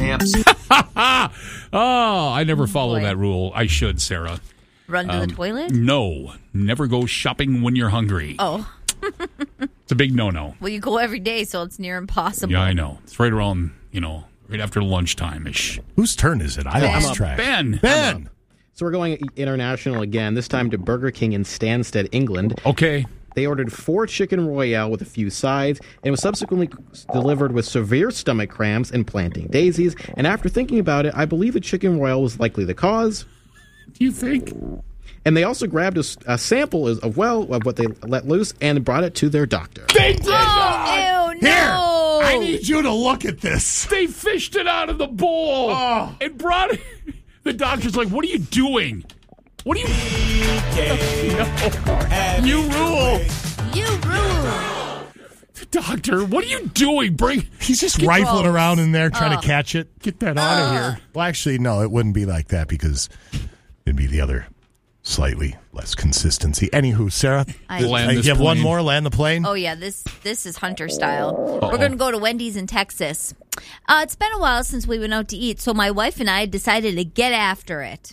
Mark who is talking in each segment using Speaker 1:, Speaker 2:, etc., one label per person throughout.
Speaker 1: cramps.
Speaker 2: I never follow that rule. I should, Sarah.
Speaker 3: Run to the toilet?
Speaker 2: No. Never go shopping when you're hungry.
Speaker 3: Oh.
Speaker 2: It's a big no-no.
Speaker 3: Well, you go every day, so it's near impossible.
Speaker 2: Yeah, I know. It's right around, right after lunchtime-ish.
Speaker 4: Whose turn is it? I lost track.
Speaker 2: Ben.
Speaker 5: So we're going international again, this time to Burger King in Stansted, England.
Speaker 2: Okay.
Speaker 5: They ordered 4 chicken royale with a few sides, and was subsequently delivered with severe stomach cramps and planting daisies. And after thinking about it, I believe a chicken royale was likely the cause.
Speaker 2: Do you think?
Speaker 5: And they also grabbed a sample of what they let loose and brought it to their doctor.
Speaker 2: They did
Speaker 3: Oh, ew, no.
Speaker 4: Here, I need you to look at this.
Speaker 2: They fished it out of the bowl and brought it. The doctor's like, what are you doing? What are you... No. You rule.
Speaker 3: You rule.
Speaker 2: Doctor, what are you doing?
Speaker 4: He's just rifling around in there trying to catch it.
Speaker 2: Get that out of here.
Speaker 4: Well, actually, no, it wouldn't be like that because it'd be the other slightly less consistency. Anywho, Sarah,
Speaker 2: Land
Speaker 4: you
Speaker 2: this
Speaker 4: have one
Speaker 2: plane.
Speaker 4: more, land the plane.
Speaker 3: Oh, yeah, this is Hunter style. We're going to go to Wendy's in Texas. It's been a while since we went out to eat, so my wife and I decided to get after it.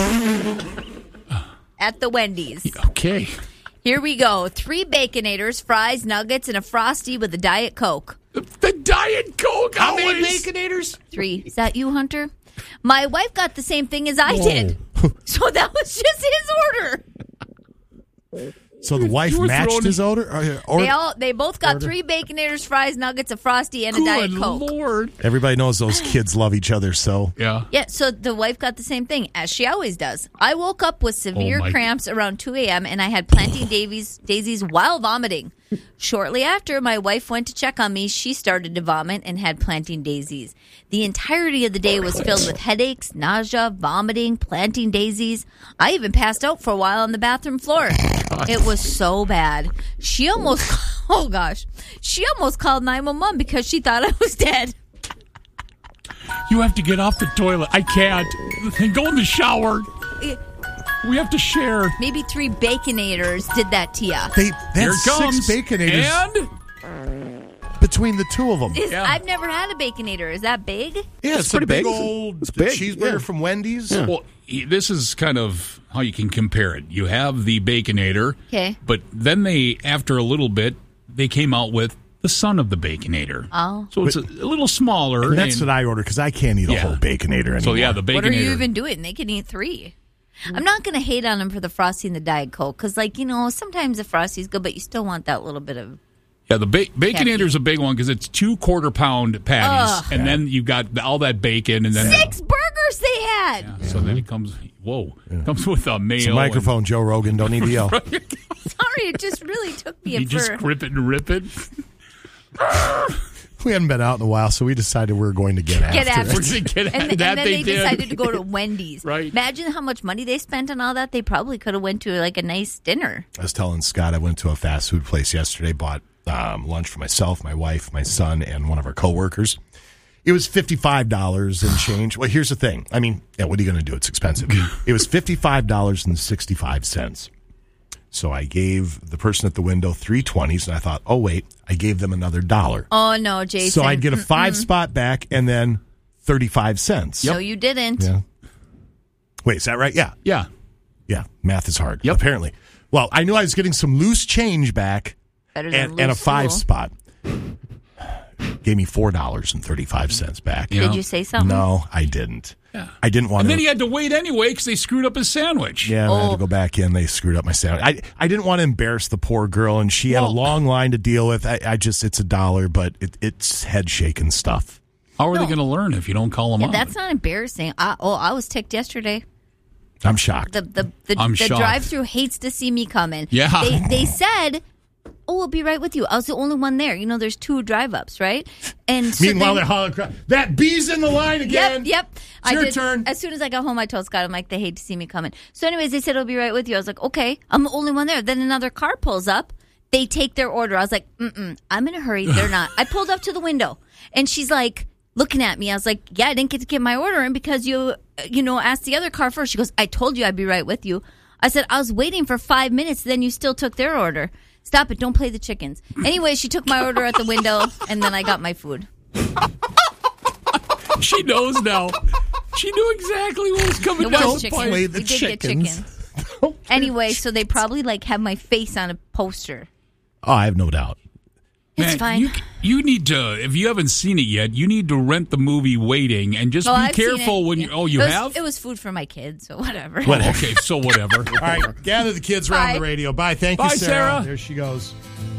Speaker 3: At the Wendy's.
Speaker 2: Okay.
Speaker 3: Here we go. 3 Baconators, fries, nuggets, and a Frosty with a Diet Coke.
Speaker 2: The Diet Coke.
Speaker 4: How many
Speaker 2: always.
Speaker 4: Baconators?
Speaker 3: 3. Is that you, Hunter? My wife got the same thing as I did. So that was just his order.
Speaker 4: So the wife
Speaker 2: You were
Speaker 4: matched
Speaker 2: throwing-
Speaker 4: his order?
Speaker 3: They both got 3 Baconators, fries, nuggets, a Frosty, and a Diet
Speaker 2: Good
Speaker 3: Coke.
Speaker 2: Lord.
Speaker 4: Everybody knows those kids love each other, so.
Speaker 2: Yeah.
Speaker 3: Yeah, so the wife got the same thing, as she always does. I woke up with severe
Speaker 2: my-
Speaker 3: cramps around 2 a.m., and I had planting daisies while vomiting. Shortly after, my wife went to check on me. She started to vomit and had planting daisies. The entirety of the day was filled with headaches, nausea, vomiting, planting daisies. I even passed out for a while on the bathroom floor. It was so bad. She almost called 911 because she thought I was dead.
Speaker 2: You have to get off the toilet. I can't. Go in the shower. We have to share.
Speaker 3: Maybe 3 Baconators did that to you.
Speaker 4: They
Speaker 2: Here
Speaker 4: had
Speaker 2: it comes.
Speaker 4: 6 Baconators
Speaker 2: And
Speaker 4: between the two of them.
Speaker 3: I've never had a Baconator. Is that big?
Speaker 4: Yeah, it's
Speaker 5: pretty
Speaker 4: a big
Speaker 5: big.
Speaker 4: old
Speaker 5: It's big,
Speaker 4: cheeseburger
Speaker 5: yeah.
Speaker 4: from Wendy's.
Speaker 5: Yeah.
Speaker 2: well, this is kind of how you can compare it. You have the Baconator.
Speaker 3: Okay.
Speaker 2: But then they, after a little bit, they came out with the son of the Baconator.
Speaker 3: Oh.
Speaker 2: So it's a little smaller.
Speaker 4: And that's what I ordered because I can't eat a
Speaker 2: Yeah.
Speaker 4: whole Baconator anymore.
Speaker 2: So, yeah, the Baconator.
Speaker 3: What are you even doing? They can eat 3. I'm not going to hate on them for the Frosty and the Diet Coke because, sometimes the Frosty's good, but you still want that little bit of...
Speaker 2: Yeah, the Baconator's a big one because it's 2 quarter-pound patties, and then you've got all that bacon, and then
Speaker 3: 6 burgers they had!
Speaker 2: Yeah, so then it comes. Comes with a mayo.
Speaker 4: It's a microphone, Joe Rogan. Don't need to yell.
Speaker 3: Sorry, it just really took me
Speaker 2: You just grip it and rip it.
Speaker 4: We hadn't been out in a while, so we decided we were going to get after
Speaker 3: after
Speaker 4: it.
Speaker 3: And then they decided to go to Wendy's.
Speaker 2: Right.
Speaker 3: Imagine how much money they spent on all that. They probably could have went to a nice dinner.
Speaker 4: I was telling Scott I went to a fast food place yesterday, bought lunch for myself, my wife, my son, and one of our coworkers. It was $55 and change. Well, here's the thing. I mean, what are you going to do? It's expensive. It was $55.65. So I gave the person at the window 3 20s, and I thought, oh, wait, I gave them another $1.
Speaker 3: Oh, no, Jason.
Speaker 4: So I'd get a 5 spot back and then 35 cents.
Speaker 3: No, you didn't.
Speaker 4: Yeah. Wait, is that right? Yeah.
Speaker 2: Yeah.
Speaker 4: Yeah. Math is hard.
Speaker 2: Yep.
Speaker 4: Apparently. Well, I knew I was getting some loose change back
Speaker 3: Better than
Speaker 4: and a
Speaker 3: loose
Speaker 4: 5
Speaker 3: stool.
Speaker 4: spot. Gave me $4.35 back.
Speaker 2: Yeah.
Speaker 3: Did you say something?
Speaker 4: No, I didn't.
Speaker 2: Yeah.
Speaker 4: I didn't want
Speaker 2: And
Speaker 4: to.
Speaker 2: then he had to wait anyway because they screwed up his sandwich.
Speaker 4: Yeah, I had to go back in. They screwed up my sandwich. I didn't want to embarrass the poor girl, and she had a long line to deal with. It's $1, but it's head shaking stuff.
Speaker 2: How are they going to learn if you don't call them
Speaker 3: Yeah,
Speaker 2: on?
Speaker 3: that's not embarrassing. I was ticked yesterday.
Speaker 4: I'm shocked.
Speaker 3: The
Speaker 2: I'm shocked.
Speaker 3: drive-through hates to see me coming.
Speaker 2: Yeah.
Speaker 3: They said, "Oh, we'll be right with you." I was the only one there. There's 2 drive-ups, right? And so
Speaker 4: Meanwhile, they're hollering, that bee's in the line again.
Speaker 3: Yep.
Speaker 4: It's your turn.
Speaker 3: As soon as I got home, I told Scott, I'm like, they hate to see me coming. So anyways, they said, "I'll be right with you." I was like, okay, I'm the only one there. Then another car pulls up. They take their order. I was like, I'm in a hurry. They're not. I pulled up to the window, and she's like, looking at me. I was like, yeah, I didn't get to get my order in because you asked the other car first. She goes, I told you I'd be right with you. I said, I was waiting for 5 minutes. Then you still took their order. Stop it. Don't play the chickens. Anyway, she took my order at the window, and then I got my food.
Speaker 2: She knows now. She knew exactly what was coming
Speaker 3: It
Speaker 2: down
Speaker 3: was
Speaker 2: the
Speaker 3: chicken.
Speaker 2: pipe.
Speaker 4: play
Speaker 3: We
Speaker 4: the
Speaker 3: did get
Speaker 4: chickens.
Speaker 3: chickens. Anyway, so they probably have my face on a poster.
Speaker 4: Oh, I have no doubt.
Speaker 3: It's
Speaker 2: Man,
Speaker 3: fine.
Speaker 2: You need to, if you haven't seen it yet, you need to rent the movie Waiting and just be
Speaker 3: I've seen
Speaker 2: careful
Speaker 3: it.
Speaker 2: when you. Oh, you
Speaker 3: It was-
Speaker 2: have?
Speaker 3: It was food for my kids, so whatever.
Speaker 2: Okay, so whatever.
Speaker 4: All right, gather the kids around
Speaker 3: Bye.
Speaker 4: the radio. Bye. Thank you,
Speaker 2: Bye, Sarah.
Speaker 4: There she goes.